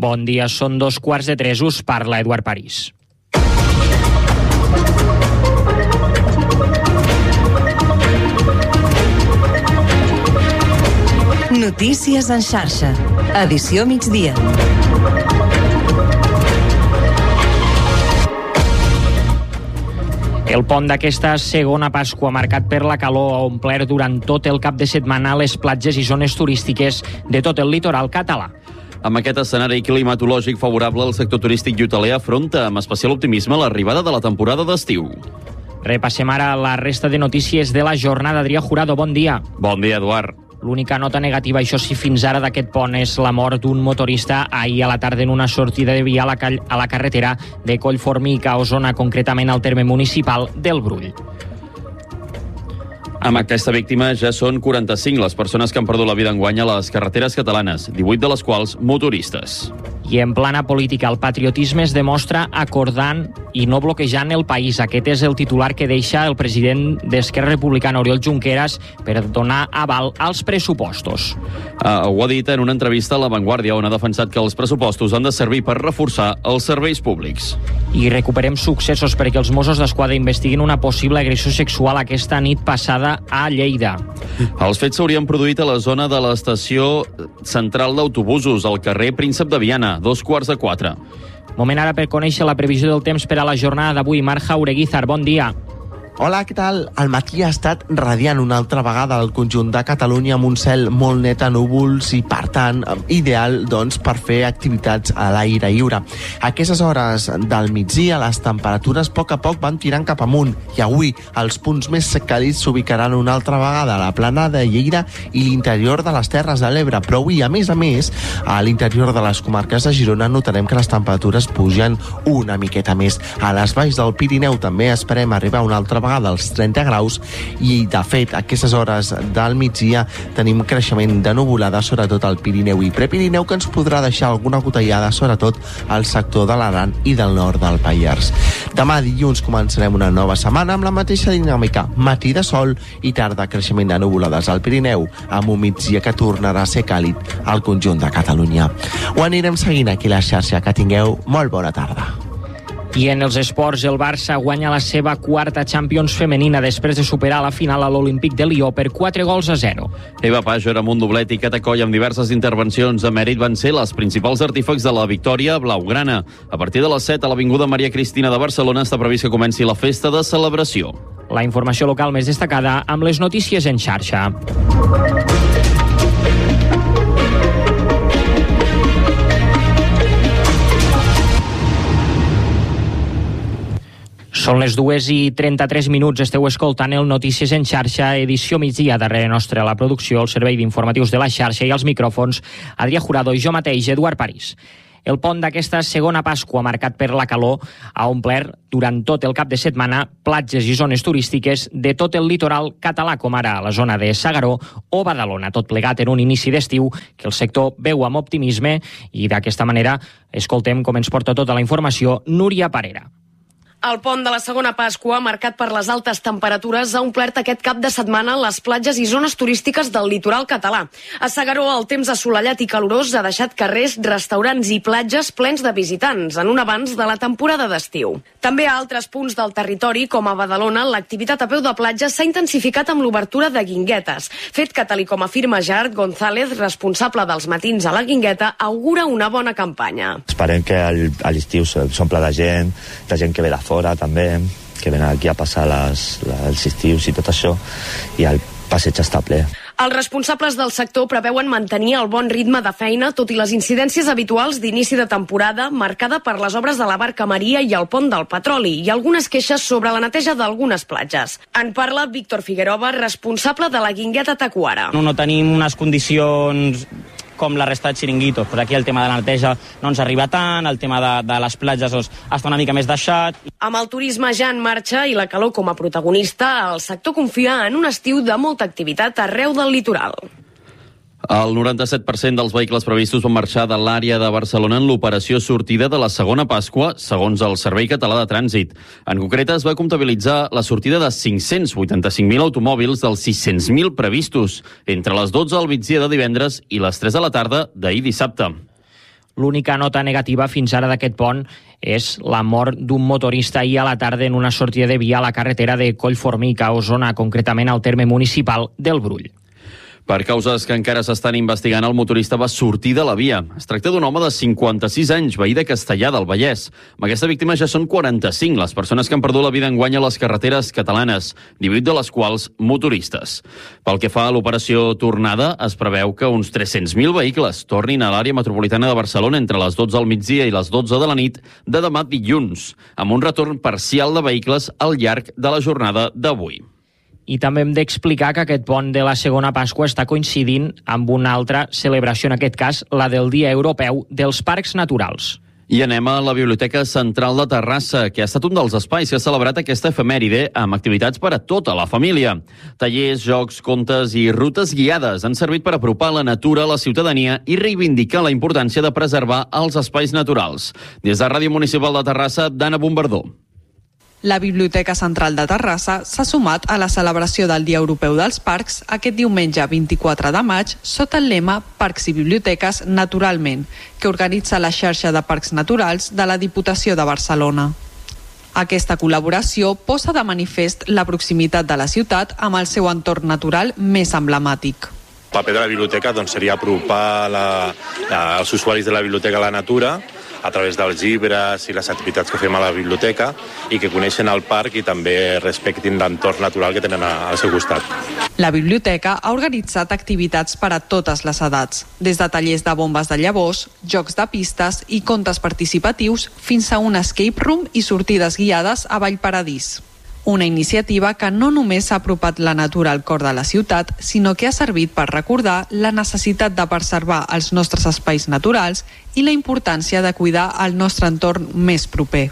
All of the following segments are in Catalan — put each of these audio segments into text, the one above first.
Bon dia, són 2:15. Us parla Eduard París. Notícies en xarxa. Edició migdia. El pont d'aquesta segona Pasqua, marcat per la calor, ha omplert durant tot el cap de setmana les platges i zones turístiques de tot el litoral català. Amb aquest escenari climatològic favorable, el sector turístic i hoteler afronta amb especial optimisme l'arribada de la temporada d'estiu. Repassem ara la resta de notícies de la jornada. Adrià Jurado, bon dia. Bon dia, Eduard. L'única nota negativa, això sí, fins ara d'aquest pont és la mort d'un motorista ahir a la tarda en una sortida de via a la carretera de Collformic a Osona, concretament al terme municipal del Brull. Amb aquesta víctima ja són 45 les persones que han perdut la vida enguany a les carreteres catalanes, 18 de les quals motoristes. I en plana política, el patriotisme es demostra acordant i no bloquejant el país. Aquest és el titular que deixa el president d'Esquerra Republicana, Oriol Junqueras, per donar aval als pressupostos. Ho ha dit en una entrevista a La Vanguardia, on ha defensat que els pressupostos han de servir per reforçar els serveis públics. I recuperem successos perquè els Mossos d'Esquadra investiguin una possible agressió sexual aquesta nit passada a Lleida. Els fets s'haurien produït a la zona de l'estació central d'autobusos, al carrer Príncep de Viana, 3:15. Moment ara per conèixer la previsió del temps per a la jornada d'avui. Marc Jaureguizar, bon dia. Hola, què tal? El matí ha estat radiant una altra vegada al conjunt de Catalunya amb un cel molt net a núvols i, per tant, ideal doncs, per fer activitats a l'aire lliure. A aquestes hores del migdia les temperatures a poc van tirant cap amunt i avui els punts més càlids s'ubicaran una altra vegada a la plana de Lleida i l'interior de les Terres de l'Ebre, però avui, a més, a l'interior de les comarques de Girona notarem que les temperatures pugen una miqueta més. A les valls del Pirineu també esperem arribar una altra vegada als 30 graus i, de fet, a aquestes hores del migdia tenim creixement de nuvolada, sobretot al Pirineu i Prepirineu, que ens podrà deixar alguna gotellada, sobretot al sector de l'Aran i del nord del Pallars. Demà dilluns començarem una nova setmana amb la mateixa dinàmica, matí de sol i tarda creixement de nuvolades al Pirineu, amb un migdia que tornarà a ser càlid al conjunt de Catalunya. Ho anirem seguint aquí a la xarxa. Que tingueu molt bona tarda. I en els esports, el Barça guanya la seva quarta Champions femenina després de superar la final a l'Olímpic de Lió per 4-0. Eva Pajor amb un doblet i Cata Coll amb diverses intervencions de mèrit van ser les principals artífecs de la victòria blaugrana. A partir de les 7 a l'Avinguda Maria Cristina de Barcelona està previst que comenci la festa de celebració. La informació local més destacada amb les notícies en xarxa. Són les 2:33. Esteu escoltant el Notícies en xarxa, edició migdia. Darrere nostre la producció, el servei d'informatius de la xarxa i els micròfons, Adrià Jurado i jo mateix, Eduard París. El pont d'aquesta segona Pasqua, marcat per la calor, ha omplert durant tot el cap de setmana platges i zones turístiques de tot el litoral català, com ara la zona de S'Agaró o Badalona. Tot plegat en un inici d'estiu que el sector veu amb optimisme i d'aquesta manera escoltem com ens porta tota la informació Núria Parera. El pont de la segona Pasqua, marcat per les altes temperatures, ha omplert aquest cap de setmana les platges i zones turístiques del litoral català. A S'Agaró, el temps assolellat i calorós ha deixat carrers, restaurants i platges plens de visitants, en un avanç de la temporada d'estiu. També a altres punts del territori, com a Badalona, l'activitat a peu de platja s'ha intensificat amb l'obertura de guinguetes, fet que, tal com afirma Gerard González, responsable dels matins a la Guingueta, augura una bona campanya. Esperem que a l'estiu s'omple de gent que ve de fora també, que venen aquí a passar els estius i tot això, i el passeig està ple. Els responsables del sector preveuen mantenir el bon ritme de feina, tot i les incidències habituals d'inici de temporada, marcada per les obres de la Barca Maria i el pont del Petroli, i algunes queixes sobre la neteja d'algunes platges. En parla Víctor Figueroa, responsable de la Guingueta Tacuara. No tenim unes condicions com la resta de xiringuitos. Pues aquí el tema de la neteja no ens arriba tant, el tema de les platges està una mica més deixat. Amb el turisme ja en marxa i la calor com a protagonista, el sector confia en un estiu de molta activitat arreu del litoral. El 97% dels vehicles previstos van marxar de l'àrea de Barcelona en l'operació sortida de la segona Pasqua, segons el Servei Català de Trànsit. En concret, es va comptabilitzar la sortida de 585.000 automòbils dels 600.000 previstos, entre les 12 al migdia de divendres i les 3 de la tarda d'ahir dissabte. L'única nota negativa fins ara d'aquest pont és la mort d'un motorista ahir a la tarda en una sortida de via a la carretera de Collformic, a Osona, concretament al terme municipal del Brull. Per causes que encara s'estan investigant, el motorista va sortir de la via. Es tracta d'un home de 56 anys, veí de Castellar del Vallès. Amb aquesta víctima ja són 45 les persones que han perdut la vida enguany a les carreteres catalanes, 18 de les quals motoristes. Pel que fa a l'operació Tornada, es preveu que uns 300.000 vehicles tornin a l'àrea metropolitana de Barcelona entre les 12 al migdia i les 12 de la nit de demà dilluns, amb un retorn parcial de vehicles al llarg de la jornada d'avui. I també hem d'explicar que aquest pont de la segona Pasqua està coincidint amb una altra celebració, en aquest cas la del Dia Europeu dels Parcs Naturals. I anem a la Biblioteca Central de Terrassa, que ha estat un dels espais que ha celebrat aquesta efemèride amb activitats per a tota la família. Tallers, jocs, contes i rutes guiades han servit per apropar la natura a la ciutadania i reivindicar la importància de preservar els espais naturals. Des de Ràdio Municipal de Terrassa, Dana Bombardó. La Biblioteca Central de Terrassa s'ha sumat a la celebració del Dia Europeu dels Parcs aquest diumenge 24 de maig sota el lema Parcs i Biblioteques Naturalment, que organitza la xarxa de parcs naturals de la Diputació de Barcelona. Aquesta col·laboració posa de manifest la proximitat de la ciutat amb el seu entorn natural més emblemàtic. El paper de la biblioteca seria apropar els usuaris de la biblioteca a la natura a través dels llibres i les activitats que fem a la biblioteca i que coneixen el parc i també respectin l'entorn natural que tenen al seu costat. La biblioteca ha organitzat activitats per a totes les edats, des de tallers de bombes de llavors, jocs de pistes i contes participatius fins a un escape room i sortides guiades a Vallparadís. Una iniciativa que no només ha apropat la natura al cor de la ciutat, sinó que ha servit per recordar la necessitat de preservar els nostres espais naturals i la importància de cuidar el nostre entorn més proper.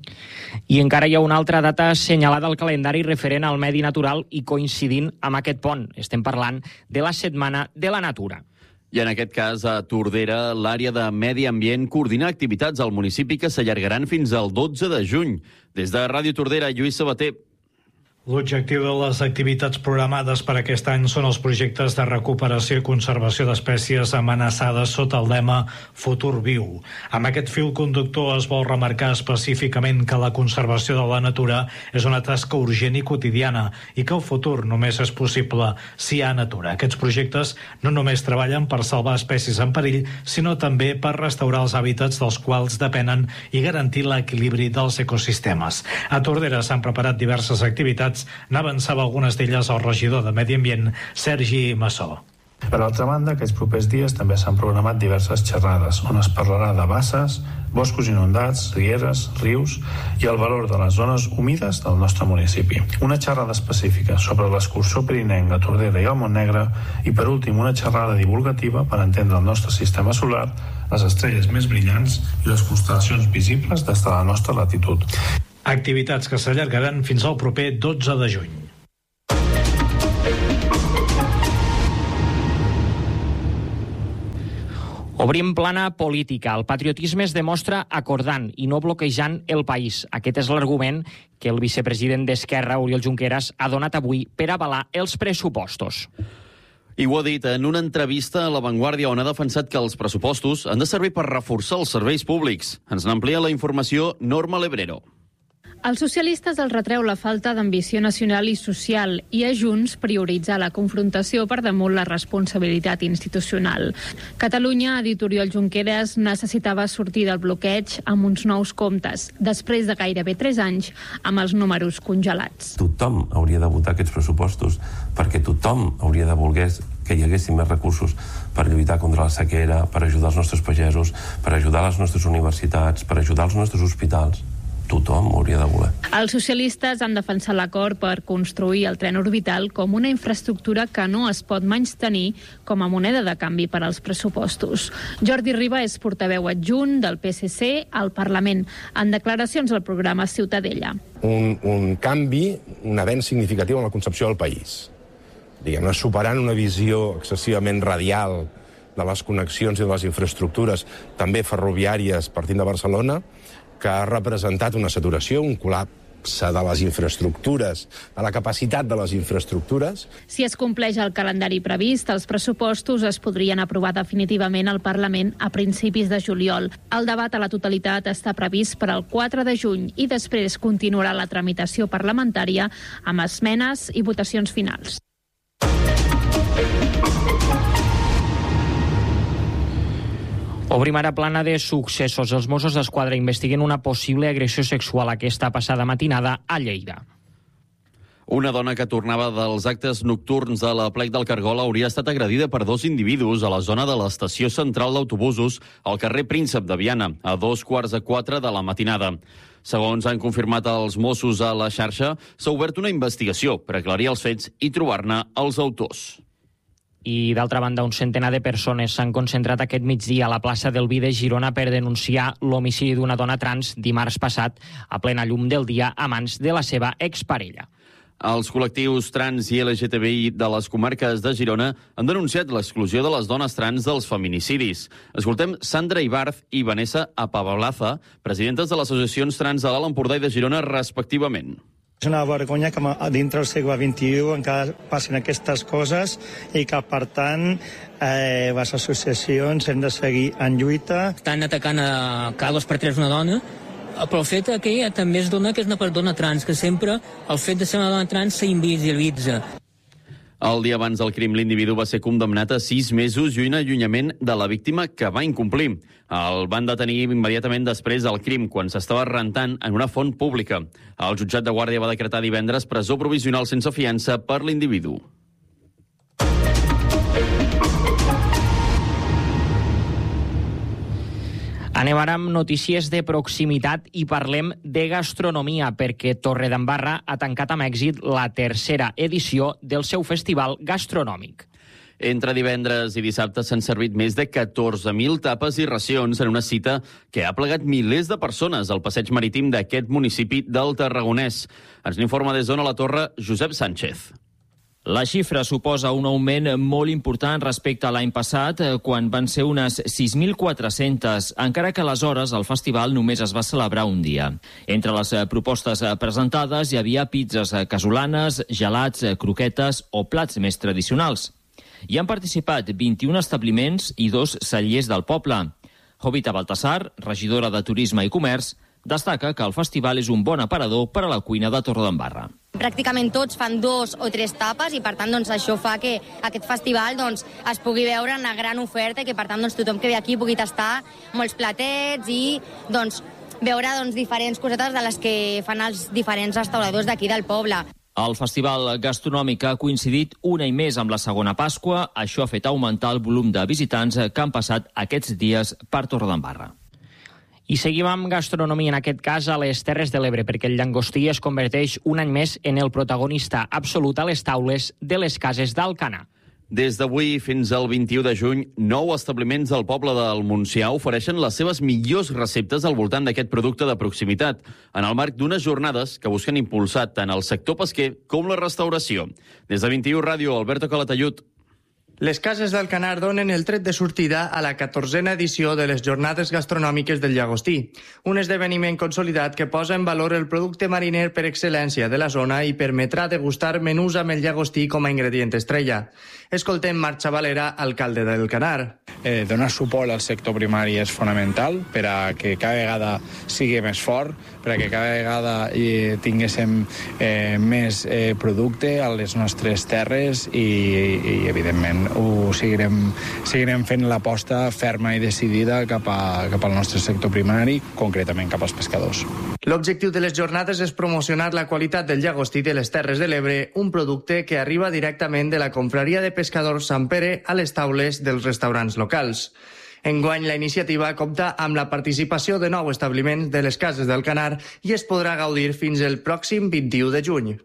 I encara hi ha una altra data assenyalada al calendari referent al medi natural i coincidint amb aquest pont. Estem parlant de la Setmana de la Natura. I en aquest cas, a Tordera, l'àrea de Medi Ambient coordina activitats al municipi que s'allargaran fins al 12 de juny. Des de Ràdio Tordera, Lluís Sabater. L'objectiu de les activitats programades per aquest any són els projectes de recuperació i conservació d'espècies amenaçades sota el lema Futur Viu. Amb aquest fil conductor es vol remarcar específicament que la conservació de la natura és una tasca urgent i quotidiana i que el futur només és possible si hi ha natura. Aquests projectes no només treballen per salvar espècies en perill, sinó també per restaurar els hàbitats dels quals depenen i garantir l'equilibri dels ecosistemes. A Tordera s'han preparat diverses activitats. N'avançava algunes d'elles el regidor de Medi Ambient, Sergi Massó. Per altra banda, aquests propers dies també s'han programat diverses xerrades on es parlarà de basses, boscos inundats, rieres, rius i el valor de les zones humides del nostre municipi. Una xerrada específica sobre l'excursió pirinenca a Tordera i al Montnegre i, per últim, una xerrada divulgativa per entendre el nostre sistema solar, les estrelles més brillants i les constel·lacions visibles des de la nostra latitud. Activitats que s'allargaran fins al proper 12 de juny. Obrim plana política. El patriotisme es demostra acordant i no bloquejant el país. Aquest és l'argument que el vicepresident d'Esquerra, Oriol Junqueras, ha donat avui per avalar els pressupostos. I ho ha dit en una entrevista a La Vanguardia on ha defensat que els pressupostos han de servir per reforçar els serveis públics. Ens n'amplia la informació Norma Lebrero. Als socialistes els retreu la falta d'ambició nacional i social i a Junts prioritzar la confrontació per damunt la responsabilitat institucional. Catalunya, ha dit Oriol Junqueras, necessitava sortir del bloqueig amb uns nous comptes, després de gairebé 3 anys amb els números congelats. Tothom hauria de votar aquests pressupostos perquè tothom hauria de voler que hi haguessin més recursos per lluitar contra la sequera, per ajudar els nostres pagesos, per ajudar les nostres universitats, per ajudar els nostres hospitals. Tothom ho hauria de voler. Els socialistes han defensat l'acord per construir el tren orbital com una infraestructura que no es pot menystenir com a moneda de canvi per als pressupostos. Jordi Riba és portaveu adjunt del PSC al Parlament, en declaracions al programa Ciutadella. Un canvi, un avenç significatiu en la concepció del país. Diguem-ne, superant una visió excessivament radial de les connexions i de les infraestructures, també ferroviàries partint de Barcelona, que ha representat una saturació, un col·lapse col·lapse de les infraestructures, de la capacitat de les infraestructures. Si es compleix el calendari previst, els pressupostos es podrien aprovar definitivament al Parlament a principis de juliol. El debat a la totalitat està previst per al 4 de juny i després continuarà la tramitació parlamentària amb esmenes i votacions finals. Obrim ara plana de successos. Els Mossos d'Esquadra investiguen una possible agressió sexual aquesta passada matinada a Lleida. Una dona que tornava dels actes nocturns de la Plec del Cargol hauria estat agredida per 2 individus a la zona de l'estació central d'autobusos al carrer Príncep de Viana, a 3:45 de la matinada. Segons han confirmat els Mossos a la xarxa, s'ha obert una investigació per aclarir els fets i trobar-ne els autors. I, d'altra banda, un centenar de persones s'han concentrat aquest migdia a la plaça del Vi de Girona per denunciar l'homicidi d'una dona trans dimarts passat, a plena llum del dia, a mans de la seva exparella. Els col·lectius trans i LGTBI de les comarques de Girona han denunciat l'exclusió de les dones trans dels feminicidis. Escoltem Sandra Ibarz i Vanessa Apablaza, presidentes de les associacions trans de l'Alt Empordà i de Girona, respectivament. És una vergonya que dintre del segle XXI encara passin aquestes coses i que, per tant, les associacions hem de seguir en lluita. Estan atacant a cada 2 per 3 una dona, però el fet que ella també es dona que és una persona trans, que sempre el fet de ser una dona trans s'invisibilitza. El dia abans del crim, l'individu va ser condemnat a 6 mesos i un allunyament de la víctima que va incomplir. El van detenir immediatament després del crim, quan s'estava rentant en una font pública. El jutjat de guàrdia va decretar divendres presó provisional sense fiança per l'individu. Anem ara amb notícies de proximitat i parlem de gastronomia, perquè Torredembarra ha tancat amb èxit la 3a edició del seu festival gastronòmic. Entre divendres i dissabte s'han servit més de 14.000 tapes i racions en una cita que ha plegat milers de persones al passeig marítim d'aquest municipi del Tarragonès. Ens n'informa des d'Ona la Torre Josep Sánchez. La xifra suposa un augment molt important respecte a l'any passat, quan van ser unes 6.400, encara que aleshores el festival només es va celebrar un dia. Entre les propostes presentades hi havia pizzas casolanes, gelats, croquetes o plats més tradicionals. Hi han participat 21 establiments i 2 cellers del poble. Jovita Baltasar, regidora de Turisme i Comerç, destaca que el festival és un bon aparador per a la cuina de Torredembarra. Pràcticament tots fan 2 o 3 tapes i, per tant, això fa que aquest festival es pugui veure en una gran oferta i que, per tant, tothom que ve aquí pugui tastar molts platets i veure diferents cosetes de les que fan els diferents restauradors d'aquí del poble. El festival gastronòmic ha coincidit un any més amb la segona Pasqua. Això ha fet augmentar el volum de visitants que han passat aquests dies per Torredembarra. I seguim amb gastronomia, en aquest cas a les Terres de l'Ebre, perquè el llangostí es converteix un any més en el protagonista absolut a les taules de les cases d'Alcanar. Des d'avui fins al 21 de juny, 9 establiments del poble del Montsià ofereixen les seves millors receptes al voltant d'aquest producte de proximitat, en el marc d'unes jornades que busquen impulsar tant el sector pesquer com la restauració. Des de 21 Ràdio, Alberto Calatayud. Les cases d'Alcanar donen el tret de sortida a la 14a edició de les Jornades Gastronòmiques del Llagostí, un esdeveniment consolidat que posa en valor el producte mariner per excel·lència de la zona i permetrà degustar menús amb el llagostí com a ingredient estrella. Escoltem Marc Xavalera, alcalde d'Alcanar. Donar suport al sector primari és fonamental per a que cada vegada sigui més fort, per a que cada vegada tinguéssim més producte a les nostres terres i evidentment, ho seguirem fent l'aposta ferma i decidida cap al nostre sector primari, concretament cap als pescadors. L'objectiu de les jornades és promocionar la qualitat del llagostí de les Terres de l'Ebre, un producte que arriba directament de la confraria de pescadors Sant Pere a les taules dels restaurants locals. Enguany, la iniciativa compta amb la participació de 9 establiments de les cases d'Alcanar i es podrà gaudir fins el pròxim 21 de juny.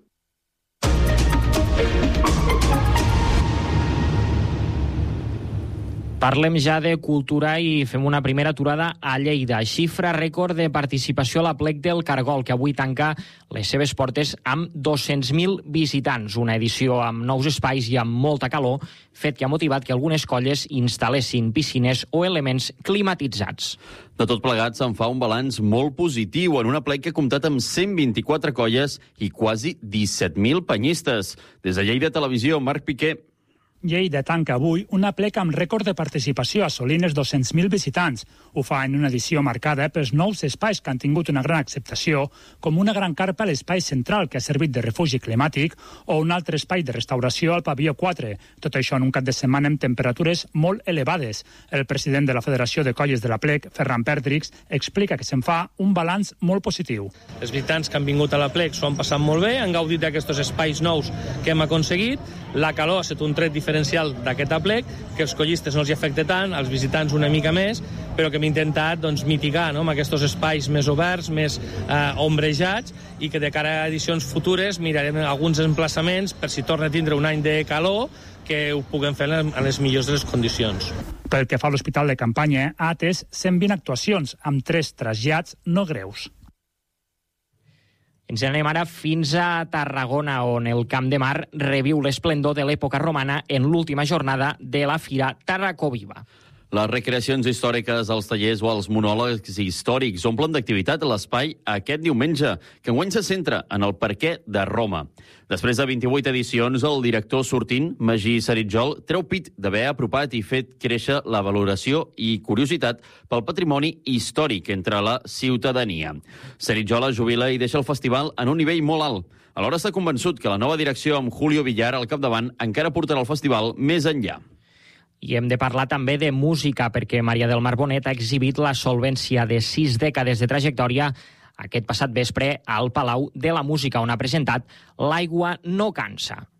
Parlem ja de cultura i fem una primera aturada a Lleida. Xifra rècord de participació a l'Aplec del Cargol, que avui tanca les seves portes amb 200.000 visitants. Una edició amb nous espais i amb molta calor, fet que ha motivat que algunes colles instal·lessin piscines o elements climatitzats. De tot plegat, se'n fa un balanç molt positiu en un aplec que ha comptat amb 124 colles i quasi 17.000 penyistes. Des de Lleida Televisió, Marc Piqué. Lleida tanca avui un aplec amb rècord de participació, assolint els 200.000 visitants. Ho fa en una edició marcada pels nous espais que han tingut una gran acceptació, com una gran carpa a l'espai central que ha servit de refugi climàtic o un altre espai de restauració al pavelló 4. Tot això en un cap de setmana amb temperatures molt elevades. El president de la Federació de Colles de l'Aplec, Ferran Perdrix, explica que se'n fa un balanç molt positiu. Els visitants que han vingut a l'Aplec s'ho han passat molt bé, han gaudit d'aquests espais nous que hem aconseguit. La calor ha estat un tret diferencial d'aquest aplec, que els collistes no els hi afecta tant, als visitants una mica més, però que hem intentat mitigar amb aquests espais més oberts, més ombrejats, i que de cara a edicions futures mirarem alguns emplaçaments per si torna a tindre un any de calor que ho puguem fer en les millors de les condicions. Pel que fa a l'Hospital de Campanya, ha atès 120 actuacions, amb 3 trasllats no greus. Ens anem ara fins a Tarragona, on el Camp de Mar reviu l'esplendor de l'època romana en l'última jornada de la Fira Tarracoviva. Les recreacions històriques, els tallers o els monòlegs històrics omplen d'activitat l'espai aquest diumenge, que enguany se centra en el perquè de Roma. Després de 28 edicions, el director sortint, Magí Saritjol, treu pit d'haver apropat i fet créixer la valoració i curiositat pel patrimoni històric entre la ciutadania. Saritjol es jubila i deixa el festival en un nivell molt alt. Alhora està convençut que la nova direcció amb Julio Villar al capdavant encara portarà el festival més enllà. I hem de parlar també de música, perquè Maria del Mar Bonet ha exhibit la solvència de 6 dècades de trajectòria aquest passat vespre al Palau de la Música, on ha presentat L'aigua no cansa.